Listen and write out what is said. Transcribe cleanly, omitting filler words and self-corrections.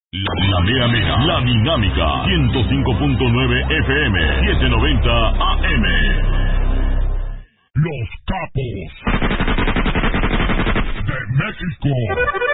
La mea mea, la dinámica, 105.9 FM, 790 AM. Los capos de México.